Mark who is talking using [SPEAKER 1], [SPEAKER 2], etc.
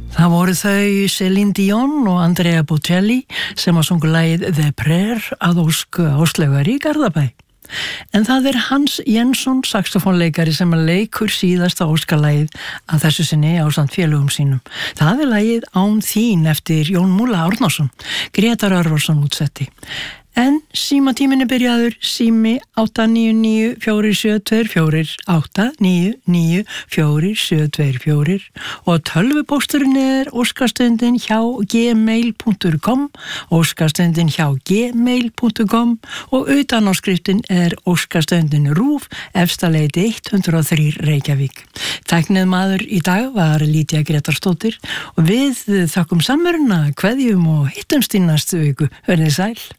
[SPEAKER 1] Það voru þau Céline Dion og Andrea Bocelli sem að sungu lagið The Prayer að ósk Áslaugar í Garðabæ. En það Hans Jensson, saxofónleikari, sem að leikur síðasta óskalagið að þessu sinni ásamt félögum sínum. Það lagið Án þín eftir Jón Múla Árnason, Grétar Örvarsson útsetti. En símatíminn byrjaður, sími 899-472-4, 899-472-4 og tölvupósturinn óskastundin hjá gmail.com, óskastundin hjá gmail.com og utanáskriftinn óskastundin RÚV, Efstaleiti 103 Reykjavík. Tæknið maður í dag var Lítja Grétarsdóttir og við þökkum samveruna, kveðjum og hittumst í næstu viku. Verðið sæl.